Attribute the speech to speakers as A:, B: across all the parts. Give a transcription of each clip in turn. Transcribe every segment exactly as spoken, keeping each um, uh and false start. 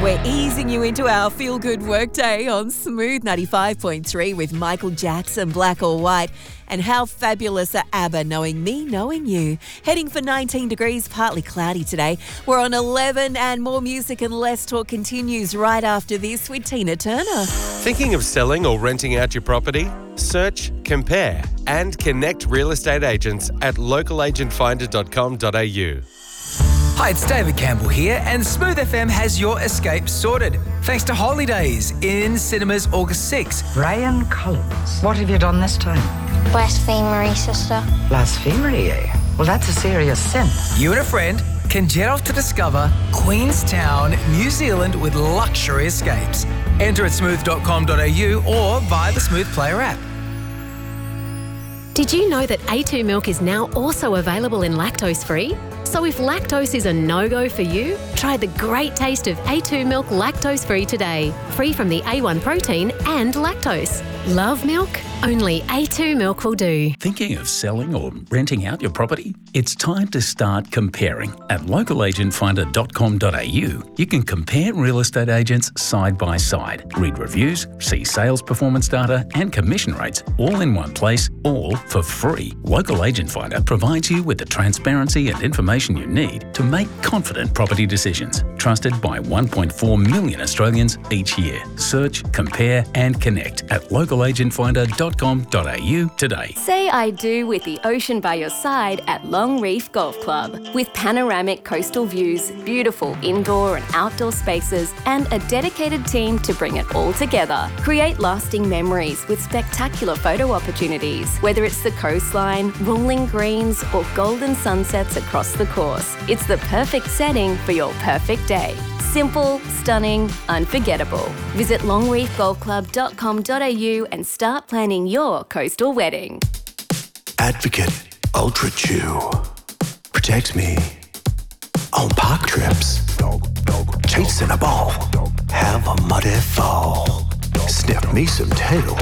A: We're easing you into our feel-good workday on Smooth ninety-five point three with Michael Jackson, Black or White. And how fabulous are ABBA, Knowing Me, Knowing You. Heading for nineteen degrees, partly cloudy today. We're on eleven, and more music and less talk continues right after this with Tina Turner.
B: Thinking of selling or renting out your property? Search, compare and connect real estate agents at local agent finder dot com dot a u.
C: Hi, it's David Campbell here, and Smooth F M has your escape sorted. Thanks to Holidays in cinemas August sixth.
D: Brian Collins, what have you done this time?
E: Blasphemery, sister.
D: Blasphemery, eh? Well, that's a serious sin.
C: You and a friend can jet off to discover Queenstown, New Zealand with luxury escapes. Enter at smooth dot com dot a u or via the Smooth Player app.
F: Did you know that A two milk is now also available in lactose-free? So if lactose is a no-go for you, try the great taste of A two milk lactose-free today. Free from the A one protein and lactose. Love milk? Only A two milk will do.
G: Thinking of selling or renting out your property? It's time to start comparing. At local agent finder dot com dot a u, you can compare real estate agents side by side, read reviews, see sales performance data and commission rates all in one place, all for free. Local Agent Finder provides you with the transparency and information you need to make confident property decisions. Trusted by one point four million Australians each year. Search, compare and connect at local agent finder dot com dot a u today.
H: Say I do with the ocean by your side at Long Reef Golf Club. With panoramic coastal views, beautiful indoor and outdoor spaces, and a dedicated team to bring it all together. Create lasting memories with spectacular photo opportunities. Whether it's the coastline, rolling greens, or golden sunsets across the course, it's the perfect setting for your perfect day. Simple, stunning, unforgettable. Visit long reef golf club dot com dot a u and start planning your coastal wedding.
I: Advocate Ultra Chew protects me on park trips. Chasing a ball, have a muddy fall. Sniff me some tail.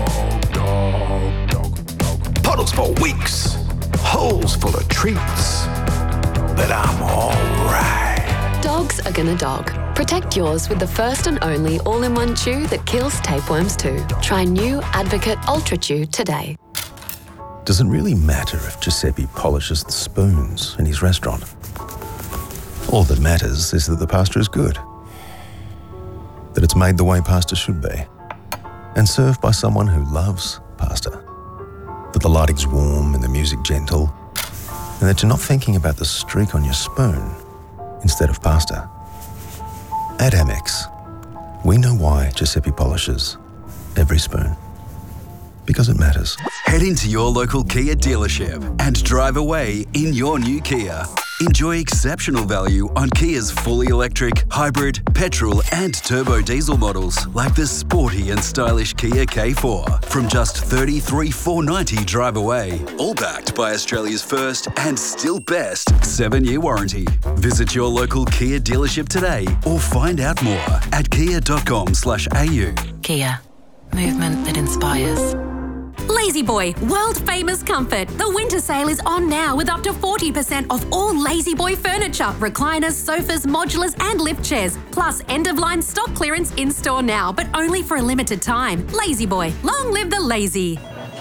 I: Puddles for weeks, holes full of treats. But I'm alright.
J: Dogs are gonna dog. Protect yours with the first and only all-in-one chew that kills tapeworms too. Try new Advocate Ultra Chew today.
K: Does it really matter if Giuseppe polishes the spoons in his restaurant? All that matters is that the pasta is good. That it's made the way pasta should be. And served by someone who loves pasta. That the lighting's warm and the music gentle. And that you're not thinking about the streak on your spoon instead of pasta. At Amex, we know why Giuseppe polishes every spoon. Because it matters.
L: Head into your local Kia dealership and drive away in your new Kia. Enjoy exceptional value on Kia's fully electric, hybrid, petrol and turbo diesel models like the sporty and stylish Kia K four from just thirty-three thousand four hundred ninety dollars drive away. All backed by Australia's first and still best seven-year warranty. Visit your local Kia dealership today or find out more at kia dot com slash a u.
M: Kia. Movement that inspires.
N: Lazy Boy, world famous comfort. The winter sale is on now with up to forty percent off all Lazy Boy furniture, recliners, sofas, modulars and lift chairs. Plus end of line stock clearance in store now, but only for a limited time. Lazy Boy, long live the lazy.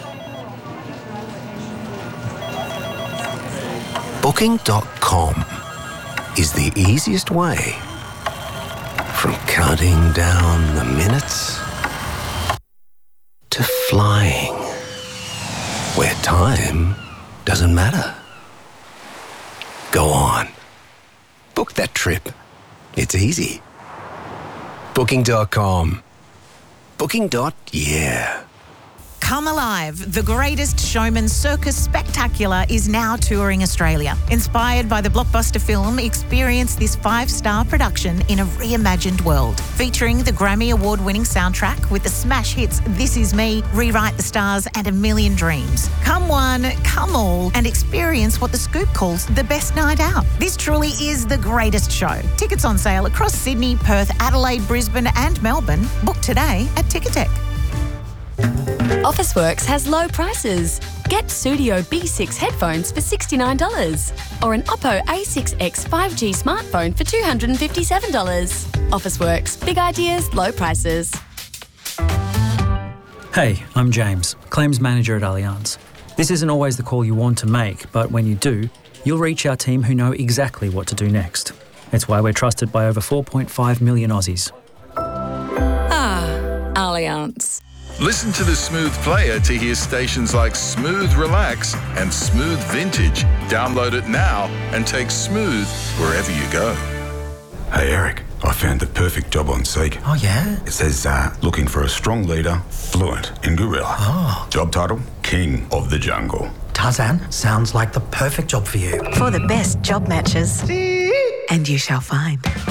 I: Booking dot com is the easiest way from counting down the minutes to flying, where time doesn't matter. Go on. Book that trip. It's easy. Booking dot com. Booking. Yeah.
O: Come Alive, the Greatest Showman Circus Spectacular is now touring Australia. Inspired by the blockbuster film, experience this five-star production in a reimagined world. Featuring the Grammy Award-winning soundtrack with the smash hits This Is Me, Rewrite the Stars and A Million Dreams. Come one, come all, and experience what The Scoop calls the best night out. This truly is the greatest show. Tickets on sale across Sydney, Perth, Adelaide, Brisbane and Melbourne. Book today at Ticketek.
P: Officeworks has low prices. Get Studio B six headphones for sixty-nine dollars or an Oppo A six X five G smartphone for two hundred fifty-seven dollars. Officeworks, big ideas, low prices.
Q: Hey, I'm James, Claims Manager at Allianz. This isn't always the call you want to make, but when you do, you'll reach our team who know exactly what to do next. It's why we're trusted by over four point five million Aussies.
P: Ah, Allianz.
R: Listen to the Smooth Player to hear stations like Smooth Relax and Smooth Vintage. Download it now and take Smooth wherever you go.
S: Hey Eric, I found the perfect job on Seek.
T: Oh yeah?
S: It says uh, looking for a strong leader, fluent in gorilla.
T: Oh.
S: Job title, King of the Jungle.
T: Tarzan, sounds like the perfect job for you.
U: For the best job matches, and you shall find.